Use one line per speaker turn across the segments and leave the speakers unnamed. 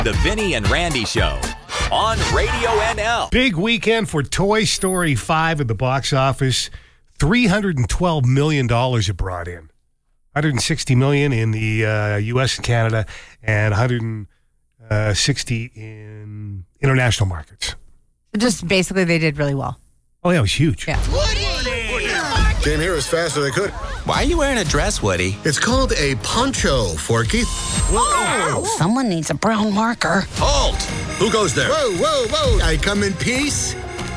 The Vinny and Randy Show on Radio NL.
Big weekend for Toy Story 5 at the box office. $312 million it brought in. $160 million in the U.S. and Canada, and $160 in international markets.
Just basically, they did really well.
Oh, yeah, it was huge.
Yeah.
Came here as fast as I could.
Why are you wearing a dress, Woody?
It's called a poncho, Forky.
Whoa! Someone needs a brown marker.
Halt! Who goes there? Whoa, whoa, whoa! I come in peace.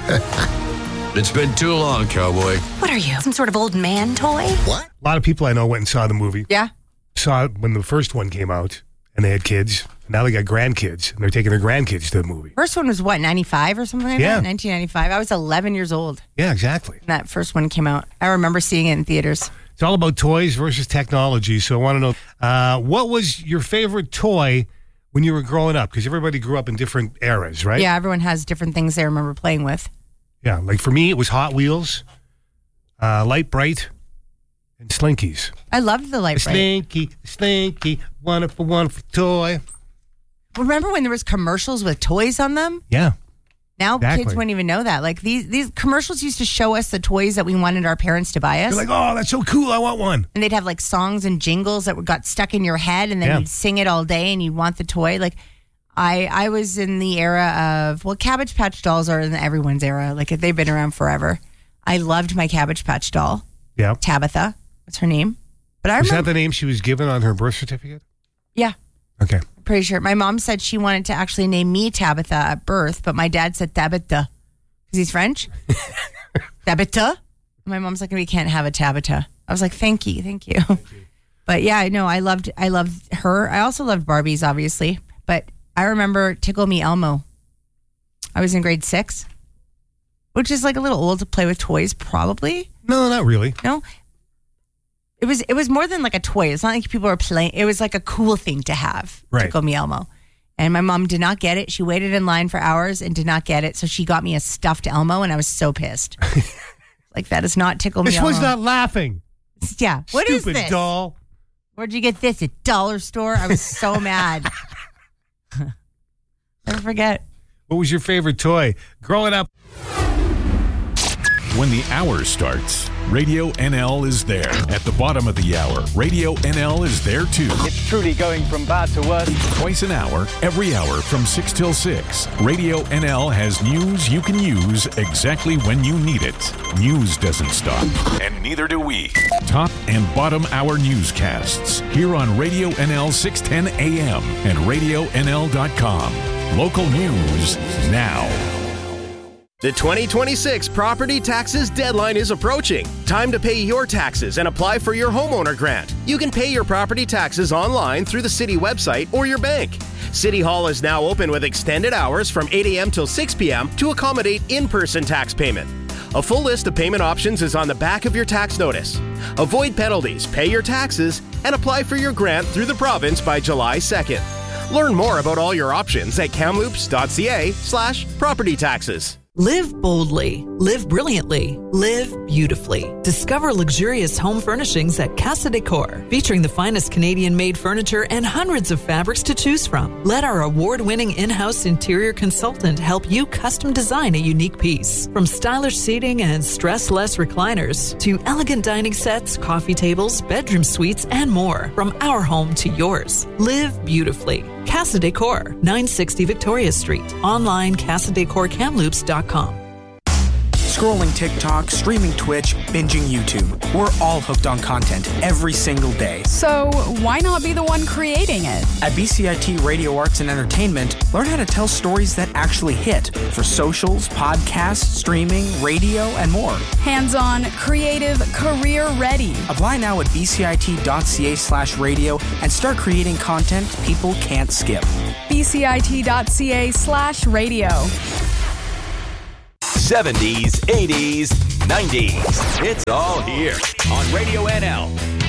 It's been too long, cowboy.
What are you, some sort of old man toy?
What?
A lot of people I know went and saw the movie.
Yeah.
Saw it when the first one came out, and they had kids. Now they got grandkids, and they're taking their grandkids to the movie.
First one was what, 95 or something like
Yeah.
that? 1995. I was 11 years old
Yeah, exactly.
when that first one came out. I remember seeing it in theaters.
It's all about toys versus technology. So I want to know, what was your favorite toy when you were growing up? Because everybody grew up in different eras, right?
Yeah, everyone has different things they remember playing with.
Yeah, like for me, it was Hot Wheels, Light Bright, and Slinkies.
I loved the Light Bright.
Slinky, wonderful toy.
Remember when there was commercials with toys on them?
Yeah.
Now
Exactly.
kids wouldn't even know that. Like these commercials used to show us the toys that we wanted our parents to buy us.
You're like, oh, that's so cool. I want one.
And they'd have like songs and jingles that got stuck in your head, and then
Yeah.
you'd sing it all day and you'd want the toy. Like I was in the era of, well, Cabbage Patch Dolls are in everyone's era. Like they've been around forever. I loved my Cabbage Patch doll,
Yeah.
Tabitha. What's her name? But I
Was
remember.
that the name she was given on her birth certificate?
Yeah.
Okay.
Pretty sure. My mom said she wanted to actually name me Tabitha at birth, but my dad said Tabitha because he's French. Tabitha. My mom's like, we can't have a Tabitha. I was like, thank you. But yeah, I know I loved her. I also loved Barbies, obviously, but I remember Tickle Me Elmo. I was in grade 6, which is like a little old to play with toys, probably.
No, not really.
No. It was more than like a toy. It's not like people were playing. It was like a cool thing to have.
Right.
Tickle Me Elmo. And my mom did not get it. She waited in line for hours and did not get it. So she got me a stuffed Elmo, and I was so pissed. Like, that is not Tickle Me
This
Elmo.
one's not laughing.
Yeah. What is
Stupid
this?
doll.
Where'd you get this? At Dollar Store? I was so mad. Never forget.
What was your favorite toy growing up?
When the hour starts, Radio NL is there. At the bottom of the hour, Radio NL is there too.
It's truly going from bad to worse.
Twice an hour, every hour from 6 till 6. Radio NL has news you can use exactly when you need it. News doesn't stop, and neither do we. Top and bottom hour newscasts here on Radio NL 610 AM and RadioNL.com. Local news now.
The 2026 property taxes deadline is approaching. Time to pay your taxes and apply for your homeowner grant. You can pay your property taxes online through the city website or your bank. City Hall is now open with extended hours from 8 a.m. till 6 p.m. to accommodate in-person tax payment. A full list of payment options is on the back of your tax notice. Avoid penalties, pay your taxes, and apply for your grant through the province by July 2nd. Learn more about all your options at kamloops.ca/property taxes.
Live boldly, live brilliantly, live beautifully. Discover luxurious home furnishings at Casa Decor, featuring the finest Canadian-made furniture and hundreds of fabrics to choose from. Let our award-winning in-house interior consultant help you custom design a unique piece. From stylish seating and stress-less recliners to elegant dining sets, coffee tables, bedroom suites, and more. From our home to yours. Live beautifully. Casa Decor, 960 Victoria Street. Online, CasaDecorKamloops.com.
Scrolling TikTok, streaming Twitch, binging YouTube. We're all hooked on content every single day.
So why not be the one creating it?
At BCIT Radio Arts and Entertainment, learn how to tell stories that actually hit for socials, podcasts, streaming, radio, and more.
Hands-on, creative, career-ready.
Apply now at bcit.ca/radio and start creating content people can't skip.
bcit.ca/radio.
70s, 80s, 90s. It's all here on Radio NL.